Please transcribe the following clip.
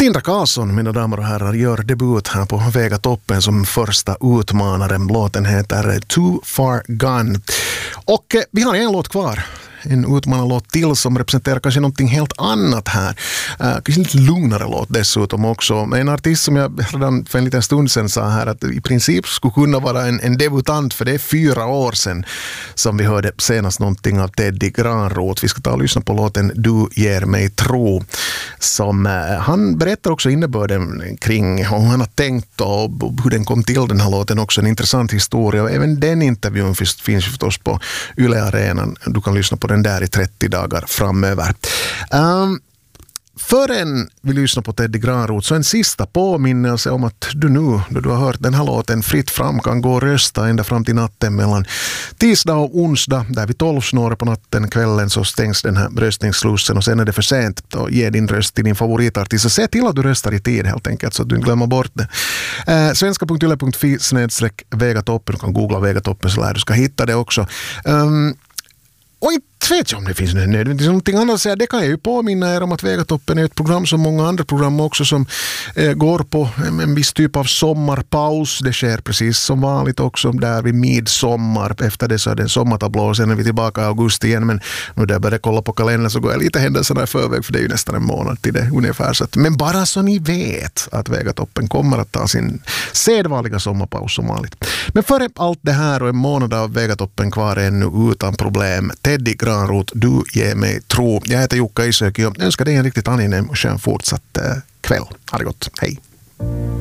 Sindra Karlsson, mina damer och herrar, gör debut här på Vegatoppen som första utmanare. Låten heter Too Far Gone. Och vi har en låt kvar. En utmanarlåt till som representerar kanske någonting helt annat här. Kanske lite lugnare låt dessutom också. En artist som jag redan för en liten stund sedan sa här att i princip skulle kunna vara en debutant, för det är 4 år sedan som vi hörde senast någonting av Teddy Granroth. Vi ska ta och lyssna på låten Du ger mig tro. Som han berättar också innebörden kring hur han har tänkt och hur den kom till, den här låten. Också en intressant historia. Och även den intervjun finns förstås på Yle Arenan. Du kan lyssna på den där i 30 dagar framöver. Förrän vi lyssnar på Teddy Granroth så en sista påminnelse om att du nu, då du har hört den här låten fritt fram, kan gå och rösta ända fram till natten mellan tisdag och onsdag. Där vid 12 på natten, kvällen, så stängs den här röstningsslussen och sen är det för sent att ge din röst till din favoritartist. Så se till att du röstar i tid helt enkelt så att du inte glömmer bort det. svenska.yle.fi/Vegatoppen. Du kan googla Vegatoppen så lär du ska hitta det också. Och inte vet jag om det finns någonting annat att säga. Det kan jag ju påminna er om att Vegatoppen är ett program som många andra program också som går på en viss typ av sommarpaus. Det sker precis som vanligt också där vid midsommar. Efter det så är det en sommartablå och sen är vi tillbaka i augusti igen. Men nu där jag börjar kolla på kalendern så går jag lite händelserna i förväg, för det är ju nästan en månad till det ungefär. Så att, men bara så ni vet att Vegatoppen kommer att ta sin sedvanliga sommarpaus som vanligt. Men före allt det här och en månad av Vegatoppen kvar ännu utan problem. Teddy Granroth, Du ger mig tro. Jag heter Jukka Isöki och önskar dig en riktigt angenäm och skön fortsatt kväll. Ha det gott. Hej!